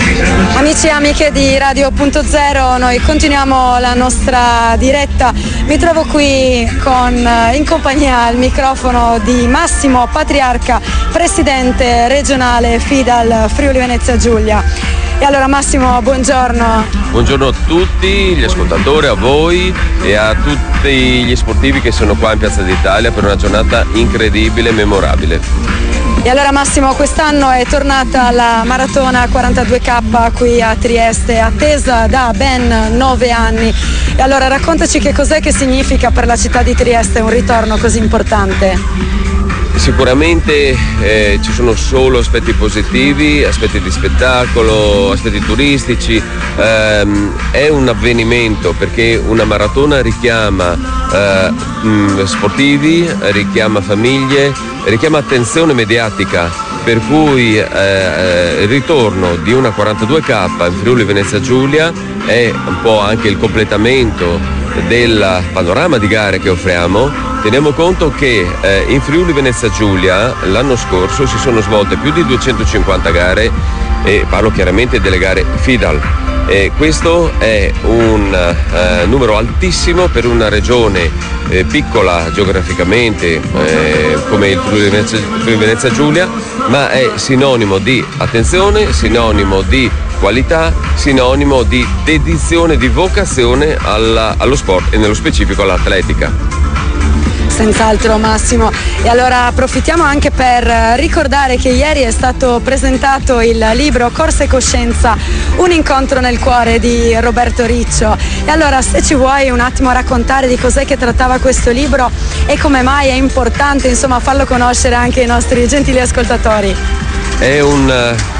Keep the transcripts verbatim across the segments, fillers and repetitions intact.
Amici e amiche di Radio Punto Zero, noi continuiamo la nostra diretta. Mi trovo qui con, in compagnia al microfono di Massimo Patriarca, presidente regionale Fidal Friuli Venezia Giulia. E allora Massimo, buongiorno. Buongiorno a tutti gli ascoltatori, a voi e a tutti gli sportivi che sono qua in Piazza d'Italia per una giornata incredibile e memorabile. E allora Massimo, quest'anno è tornata la maratona quarantadue K qui a Trieste, attesa da ben nove anni. E allora raccontaci che cos'è che significa per la città di Trieste un ritorno così importante. Sicuramente eh, ci sono solo aspetti positivi, aspetti di spettacolo, aspetti turistici. Ehm, è un avvenimento perché una maratona richiama eh, mh, sportivi, richiama famiglie, richiama attenzione mediatica, per cui eh, il ritorno di una quarantadue K in Friuli Venezia Giulia è un po' anche il completamento del panorama di gare che offriamo. Teniamo conto che eh, in Friuli Venezia Giulia l'anno scorso si sono svolte più di duecentocinquanta gare e parlo chiaramente delle gare Fidal. E questo è un eh, numero altissimo per una regione eh, piccola geograficamente eh, come il Friuli Venezia, Friuli Venezia Giulia, ma è sinonimo di attenzione, sinonimo di qualità, sinonimo di dedizione, di vocazione alla, allo sport e nello specifico all'atletica. Senz'altro Massimo, e allora approfittiamo anche per ricordare che ieri è stato presentato il libro Corsa e Coscienza, un incontro nel cuore di Roberto Riccio. E allora se ci vuoi un attimo raccontare di cos'è che trattava questo libro e come mai è importante insomma farlo conoscere anche ai nostri gentili ascoltatori. È un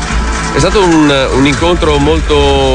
è stato un, un incontro molto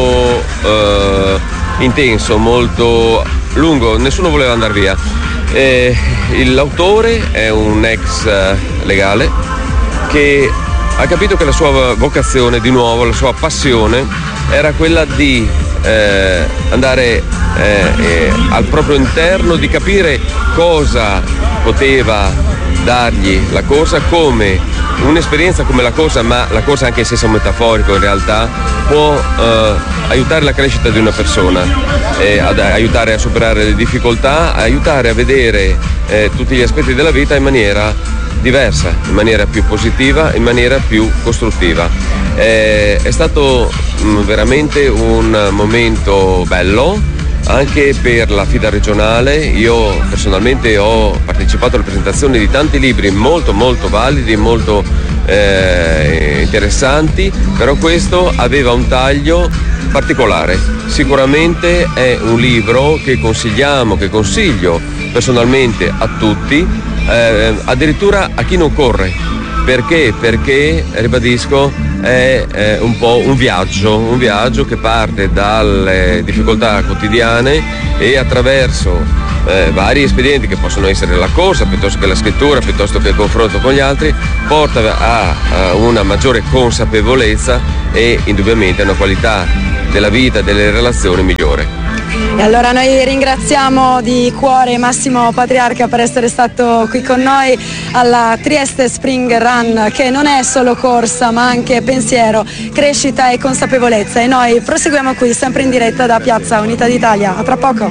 uh, intenso, molto lungo, nessuno voleva andare via. Eh, l'autore è un ex eh, legale che ha capito che la sua vocazione, di nuovo, la sua passione era quella di eh, andare eh, eh, al proprio interno, di capire cosa poteva dargli la corsa, come un'esperienza come la corsa, ma la corsa anche in senso metaforico in realtà, può eh, aiutare la crescita di una persona, eh, ad aiutare a superare le difficoltà, aiutare a vedere eh, tutti gli aspetti della vita in maniera diversa, in maniera più positiva, in maniera più costruttiva. Eh, è stato mh, veramente un momento bello anche per la Fida regionale. Io personalmente ho partecipato alla presentazione di tanti libri molto molto validi, molto eh, interessanti, però questo aveva un taglio particolare. Sicuramente è un libro che consigliamo, che consiglio personalmente a tutti, eh, addirittura a chi non corre. Perché? Perché, ribadisco, è eh, un po' un viaggio, un viaggio che parte dalle difficoltà quotidiane e attraverso eh, vari espedienti che possono essere la corsa, piuttosto che la scrittura, piuttosto che il confronto con gli altri, porta a, a una maggiore consapevolezza e indubbiamente a una qualità della vita e delle relazioni migliore. E allora noi ringraziamo di cuore Massimo Patriarca per essere stato qui con noi alla Trieste Spring Run, che non è solo corsa ma anche pensiero, crescita e consapevolezza. E noi proseguiamo qui sempre in diretta da Piazza Unità d'Italia. A tra poco.